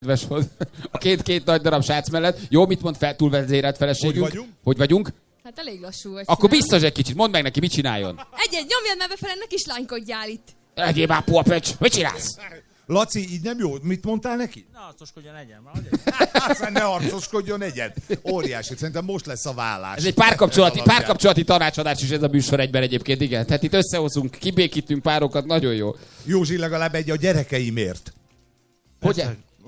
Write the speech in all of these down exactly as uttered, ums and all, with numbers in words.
A két-két nagy darab srác mellett. Jó, mit mond fel, túlvezérelt feleségünk? Hogy vagyunk? Hogy vagyunk? Hát elég lassú vagy. Akkor biztos egy kicsit, mondd meg neki, mit csináljon. Egy-egy, nyomjad már befele, ne kislánykodjál itt. Legyél már puapöcs, mit csinálsz? Laci, így nem jó. Mit mondtál neki? Ne arcoskodjon, egyen. Aztán ne arcoskodjon, egyen. Óriási. Szerintem most lesz a vállás. Ez egy párkapcsolati, párkapcsolati tanácsadás is ez a műsor egyben egyébként, igen. Tehát itt összehozunk, kibékítünk párokat, nagyon jó. Józsi, legalább egy a gyerekeimért. Hogy,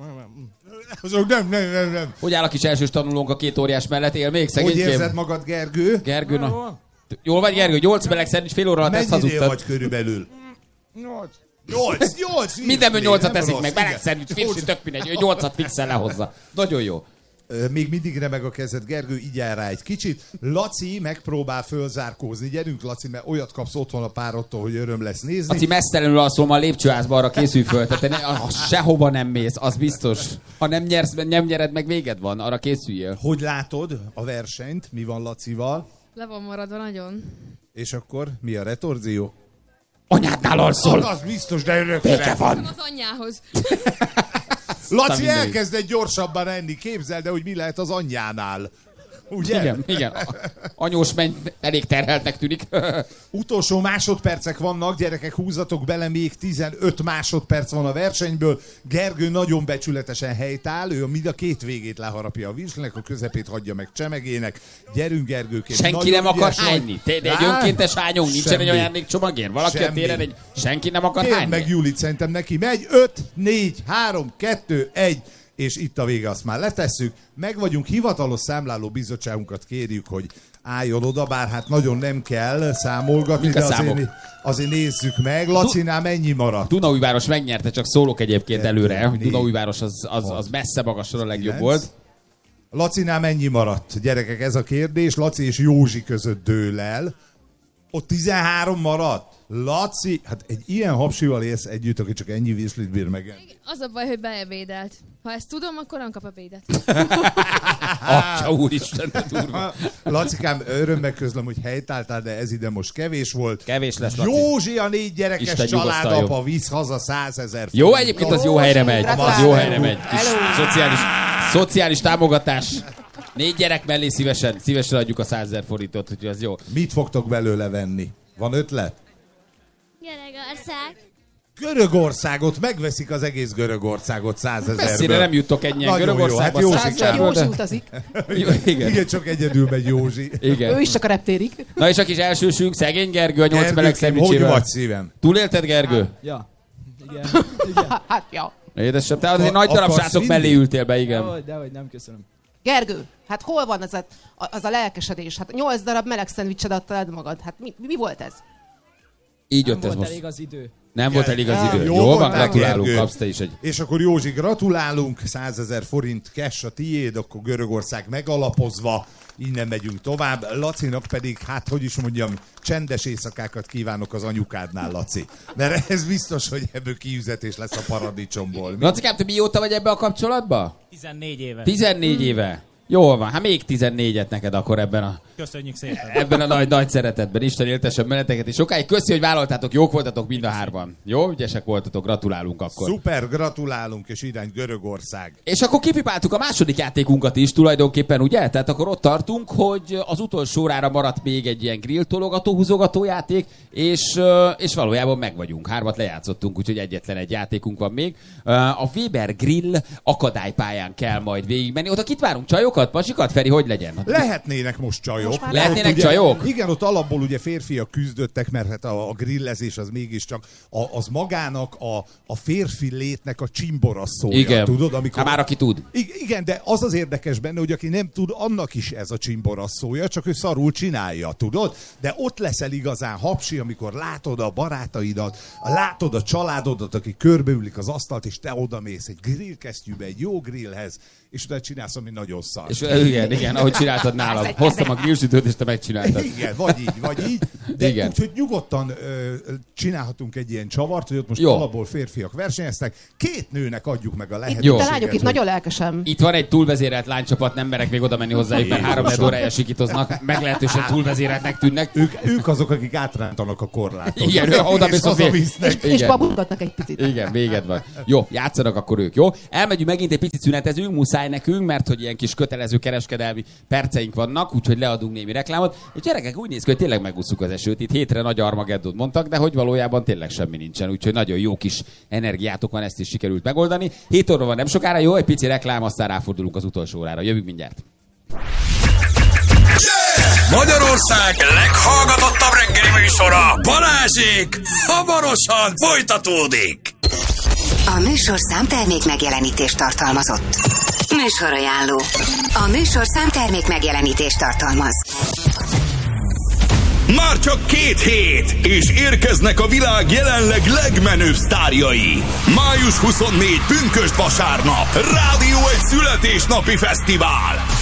Azok nem, nem, nem, nem. hogy áll a kis elsős tanulónk a két óriás mellett? Él még Hogy szegénykém? érzed magad, Gergő? Gergő, na. Jól vagy, Gergő? Nyolc meleg szerint fél óra alatt ezt Mennyinél hazudtad. vagy körülbelül? Nyolc. Nyolc, nyolc. Mindenből nyolcat teszik rossz, meg, meleg igen. szerint, fixi, tök mindegy, ő nyolcat fixen lehozza. Nagyon jó. Ö, Még mindig remeg a kezed, Gergő, így áll rá egy kicsit. Laci megpróbál fölzárkózni. Gyerünk, Laci, mert olyat kapsz otthon a párodtól, hogy öröm lesz nézni. Laci, mesztelenül alszom a lépcsőházba, arra készülj föl. Tehát te ne, az sehova nem mész, az biztos. Ha nem nyersz, nem nyered, meg véged van, arra készüljél. Hogy látod a versenyt? Mi van Lacival? Le van maradva nagyon. És akkor mi a retorzió? Anyádnál alszol! Az biztos, de Béke örökre. van! Az anyjához. Laci mindegy. elkezd egy gyorsabban enni. Képzeld, de hogy mi lehet az anyjánál. Ugye? Igen, igen. A- Anyós menny elég terheltnek tűnik. Utolsó másodpercek vannak, gyerekek, húzatok bele, még tizenöt másodperc van a versenyből. Gergő nagyon becsületesen helytáll, ő mind a két végét leharapja a virslinek, a közepét hagyja meg csemegének. Gyerünk, Gergőként. Senki nagyon nem akar ügyes vagy. hányni. Te egy Á, önkéntes hányunk, nincsen egy semmi. ajándékcsomagér. Valaki a Semmi. téren egy... Senki nem akar Kérd hányni. meg Julit, szerintem neki megy. öt, négy, három, kettő, egy, és itt a vége, azt már letesszük. Meg vagyunk, hivatalos számláló bizottságunkat kérjük, hogy álljon oda, bár hát nagyon nem kell számolgatni, Mik a de azért, számok? né- azért nézzük meg. Lacinál mennyi maradt? Dunaújváros megnyerte, csak szólok egyébként Kettő, előre, hogy négy, Dunaújváros az, az, az messze magasra a legjobb kilenc. volt. Lacinál mennyi maradt? Gyerekek, ez a kérdés. Laci és Józsi között dől el. Ott tizenhárom maradt. Laci, hát egy ilyen hapsival élsz együtt, aki csak ennyi virslit bír megenni. Az a baj, hogy beebédelt. Ha ezt tudom, akkor nem kap ebédet. Atya úristen, de durva. Lacikám, örömmel közlöm, hogy helytáltál, de ez ide most kevés volt. Kevés lesz, Laci. Józsi a négy gyerekes Isten családapa nyugosztaljon. visz haza százezer Jó, egyébként az jó helyre megy. Az jó helyre megy. Kis Hello. szociális, szociális támogatás. Négy gyerek mellé szívesen, szívesen adjuk a százezer forintot, úgyhogy az jó. Mit fogtok belőle venni? Van ötlet? Görögország. Görögországot, megveszik az egész Görögországot százezerbe. Messzire nem jutok ennyien Nagyon jó, Görögországba. hát Józsi százezerről, Józsi de- utazik. Jó, igen. Igen, csak egyedül megy Józsi. Igen. Ő is csak a reptérig. Na és a kis elsősünk, szegény Gergő a nyolc meleg Gergőkém, hogy szendvicsével. vagy szívem? Túlélted, Gergő? Ja. Igen. Igen. Hát, ja. Édesem, te azért A- nagy darab akarsz srácok vinni? mellé ültél be, igen. Dehogy, dehogy, nem köszönöm. Gergő, hát hol van az a, az a lelkesedés? Hát nyolc darab meleg szendvicset adtad magad. Hát mi, mi volt ez? Így Nem jött ez volt most. elég az idő. Nem volt elég az Ja, idő. jó Jó van, voltál, gratulálunk, Gergő. kapsz te is egy. És akkor Józsi, gratulálunk, százezer forint cash a tiéd, akkor Görögország megalapozva, innen megyünk tovább. Lacinak pedig, hát hogy is mondjam, csendes éjszakákat kívánok az anyukádnál, Laci. Mert ez biztos, hogy ebből kiüzetés lesz a paradicsomból. Lacikám, te mióta vagy ebbe a kapcsolatba? tizennégy éve. tizennégy éve. Jól van, hát még tizennégyet neked akkor ebben a, Köszönjük szépen. ebben a nagy, nagy szeretetben. Isten éltesen meneteket, és sokáig köszi, hogy vállaltátok, jók voltatok mind a hárman. Jó, ügyesek voltatok, gratulálunk akkor. Szuper, gratulálunk, és irány Görögország. És akkor kipipáltuk a második játékunkat is tulajdonképpen, ugye? Tehát akkor ott tartunk, hogy az utolsó órára maradt még egy ilyen grill-tologató, húzogató játék, és, ö, és valójában meg vagyunk. Hármat lejátszottunk, úgyhogy egyetlen egy játékunk van még. Ö, A Weber Grill akadálypályán kell majd végigmenni. Oda kit várunk? Csajokat? Pasikat? Feri, hogy legyen? Lehetnének most csajok. Most már Lehetnének Ott ugye- csajok? Igen, ott alapból ugye férfiak küzdöttek, mert hát a, a grillezés az mégiscsak a, az magának a, a férfi létnek a csimborasszója. Igen. Tudod, amikor... Hát már aki tud. I- igen, de az az érdekes benne, hogy aki nem tud, annak is ez a csimborasszója, csak ő szarul csinálja, tudod? De ott leszel igazán hapsi, amikor látod a barátaidat, látod a családodat, aki körbeülik az asztalt, és te odamész egy grillkesztyűbe, egy jó grillhez, és utána csinálsz, ami nagyon szar. És ö, igen, igen, ahogy csináltad nálam. Ez egy- Hoztam a ez egy- grillsütőt, te megcsináltad. Igen, vagy így, vagy így. De Igen. úgyhogy nyugodtan ö, csinálhatunk egy ilyen csavart, hogy ott most Jó. alapból férfiak versenyeztek. Két nőnek adjuk meg a Itt, lehetőséget. itt a lányok itt hogy- nagyon lelkesen. Itt van egy túlvezérelt lánycsapat, nem merek még oda menni hozzájuk, mert három órája sikítoznak, meglehetősen túlvezéreltnek tűnnek. Ők, ők azok, akik átrántanak a korlátot. Igen, ő oda és mész a fél- hazavisznek. És Igen. babulgatnak egy picit. Igen, véged van. Jó, játszanak akkor ők, jó? Elmegyünk megint egy picit szünetezünk, muszáj nekünk, mert hogy ilyen kis kötelező kereskedelmi perceink vannak, úgyhogy leadunk némi reklámot. És gyerekek, úgy néz ki, hogy tényleg megúszuk az esőt. Itt hétre nagy Armageddon mondtak, de hogy valójában tényleg semmi nincsen, úgyhogy nagyon jó kis energiátok van, ezt is sikerült megoldani. Hét óra van nem sokára, jó, egy pici reklám, aztán ráfordulunk az utolsó órára. Jövünk mindjárt. Magyarország leghallgatottabb reggeli műsora, Balázsék, hamarosan folytatódik. A műsorszám termék megjelenítést tartalmazott. Műsorajánló. A műsorszám termék megjelenítést tartalmaz. Már csak két hét, és érkeznek a világ jelenleg legmenőbb sztárjai. május huszonnégyedike pünkösd vasárnap, Rádió egy születésnapi fesztivál.